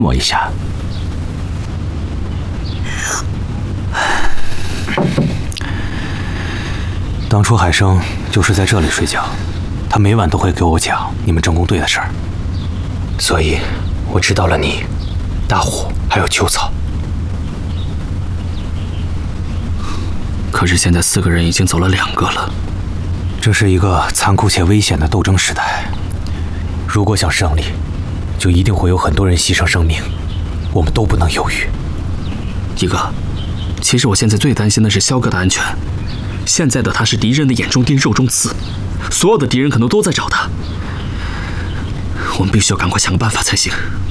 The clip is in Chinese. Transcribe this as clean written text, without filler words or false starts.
摸一下。当初海生就是在这里睡觉，他每晚都会给我讲你们政工队的事儿，所以我知道了你、大虎还有秋草。 可是现在4个人已经走了2个了。 这是一个残酷且危险的斗争时代，如果想胜利，就一定会有很多人牺牲生命，我们都不能犹豫。 一哥，其实我现在最担心的是萧哥的安全。现在的他是敌人的眼中钉、肉中刺，所有的敌人可能都在找他。我们必须要赶快想个办法才行。